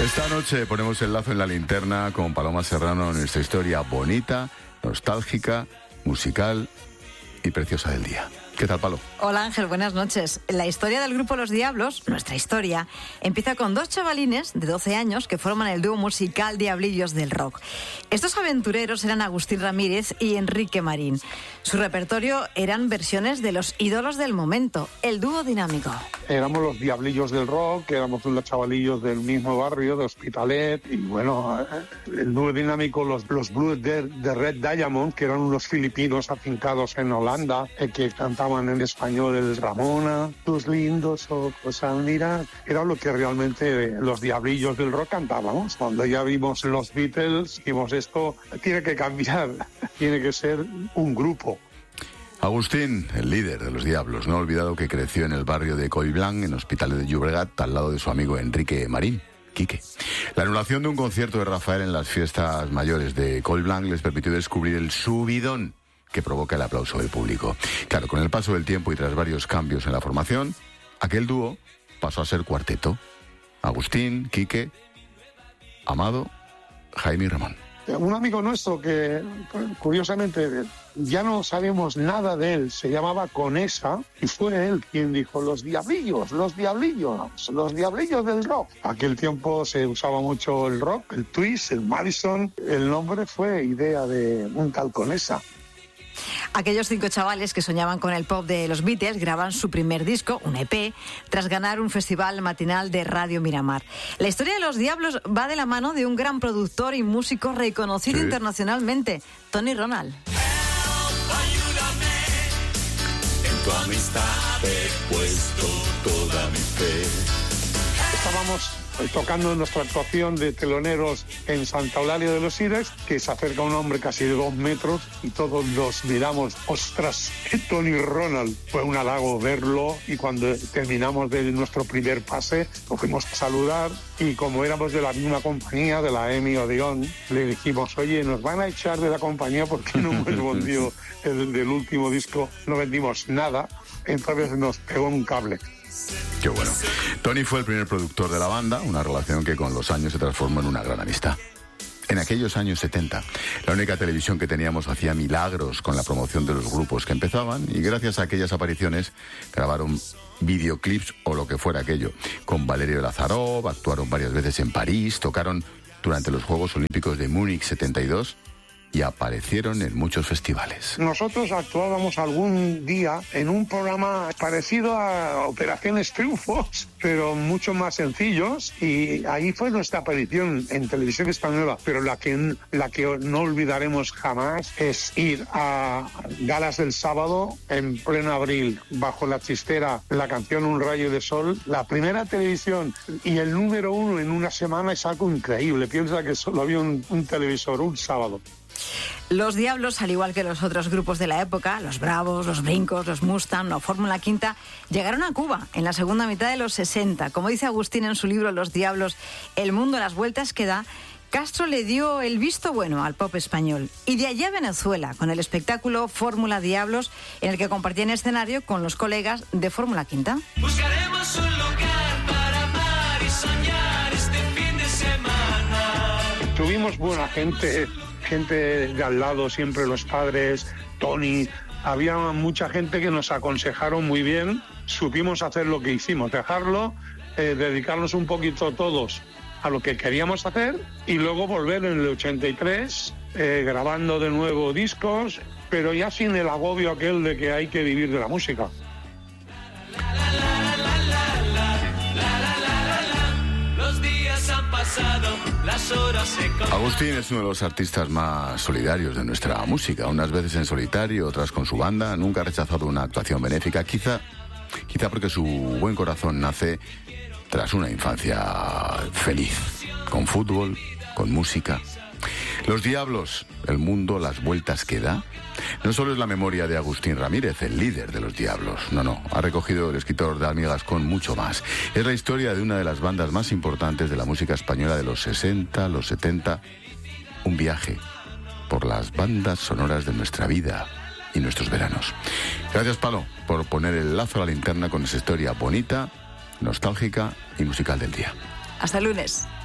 Esta noche ponemos el lazo en la linterna con Paloma Serrano en nuestra historia bonita, nostálgica, musical y preciosa del día. ¿Qué tal, Palo? Hola, Ángel, buenas noches. La historia del grupo Los Diablos, nuestra historia, empieza con dos chavalines de 12 años que forman el dúo musical Diablillos del Rock. Estos aventureros eran Agustín Ramírez y Enrique Marín. Su repertorio eran versiones de los ídolos del momento, el dúo dinámico. Éramos los Diablillos del Rock, éramos unos chavalillos del mismo barrio, de Hospitalet, y bueno, el dúo dinámico, los Blues de Red Diamond, que eran unos filipinos afincados en Holanda, que cantaban en español el Ramona, tus lindos ojos al mirar. Era lo que realmente los Diablillos del Rock cantábamos. Cuando ya vimos los Beatles, dijimos, esto tiene que cambiar, tiene que ser un grupo. Agustín, el líder de los Diablos, no ha olvidado que creció en el barrio de Collblanc, en Hospitalet de Llobregat, al lado de su amigo Enrique Marín, Quique. La anulación de un concierto de Rafael en las fiestas mayores de Collblanc les permitió descubrir el subidón que provoca el aplauso del público. Claro, con el paso del tiempo y tras varios cambios en la formación, aquel dúo pasó a ser cuarteto. Agustín, Quique, Amado, Jaime y Ramón. Un amigo nuestro que, curiosamente, ya no sabemos nada de él, se llamaba Conesa, y fue él quien dijo, los Diablillos del Rock. Aquel tiempo se usaba mucho el rock, el twist, el Madison. El nombre fue idea de un tal Conesa. Aquellos 5 chavales que soñaban con el pop de los Beatles graban su primer disco, un EP, tras ganar un festival matinal de Radio Miramar. La historia de los Diablos va de la mano de un gran productor y músico reconocido internacionalmente, Tony Ronald. Ayúdame, en tu amistad he puesto toda mi fe. Estábamos tocando nuestra actuación de teloneros en Santa Eulalia de los Sires, que se acerca un hombre casi de 2 metros y todos nos miramos, ostras, Tony Ronald. Fue un halago verlo, y cuando terminamos de nuestro primer pase lo fuimos a saludar, y como éramos de la misma compañía, de la EMI Odeón, le dijimos, oye, nos van a echar de la compañía porque no hemos vendido el del último disco, no vendimos nada. Entonces nos pegó un cable. Qué bueno. Tony fue el primer productor de la banda, una relación que con los años se transformó en una gran amistad. En aquellos años 70, la única televisión que teníamos hacía milagros con la promoción de los grupos que empezaban, y gracias a aquellas apariciones grabaron videoclips o lo que fuera aquello. Con Valerio Lazarov, actuaron varias veces en París, tocaron durante los Juegos Olímpicos de Múnich 72 y aparecieron en muchos festivales. Nosotros actuábamos algún día en un programa parecido a Operaciones Triunfos, pero mucho más sencillos, y ahí fue nuestra aparición en televisión española. Pero la que no olvidaremos jamás es ir a galas del sábado en pleno abril, bajo la chistera, la canción Un rayo de sol. La primera televisión y el número 1 en una semana es algo increíble. Piensa que solo había un televisor un sábado. Los Diablos, al igual que los otros grupos de la época, los Bravos, los Brincos, los Mustang o Fórmula Quinta, llegaron a Cuba en la segunda mitad de los 60. Como dice Agustín en su libro Los Diablos, el mundo a las vueltas que da, Castro le dio el visto bueno al pop español. Y de allá a Venezuela, con el espectáculo Fórmula Diablos, en el que compartían escenario con los colegas de Fórmula Quinta. Buscaremos un lugar para amar y soñar este fin de semana. Tuvimos buena gente de al lado, siempre los padres, Tony. Había mucha gente que nos aconsejaron muy bien. Supimos hacer lo que hicimos, dejarlo, dedicarnos un poquito todos a lo que queríamos hacer, y luego volver en el 83 grabando de nuevo discos, pero ya sin el agobio aquel de que hay que vivir de la música. Los días han pasado, las horas se Agustín es uno de los artistas más solidarios de nuestra música, unas veces en solitario, otras con su banda. Nunca ha rechazado una actuación benéfica, quizá porque su buen corazón nace tras una infancia feliz, con fútbol, con música. Los Diablos, el mundo, las vueltas que da, no solo es la memoria de Agustín Ramírez, el líder de los Diablos. No, ha recogido el escritor Dalmi Gascón mucho más. Es la historia de una de las bandas más importantes de la música española de los 60, los 70. Un viaje por las bandas sonoras de nuestra vida y nuestros veranos. Gracias, Palo, por poner el lazo a la linterna con esa historia bonita, nostálgica y musical del día. Hasta el lunes.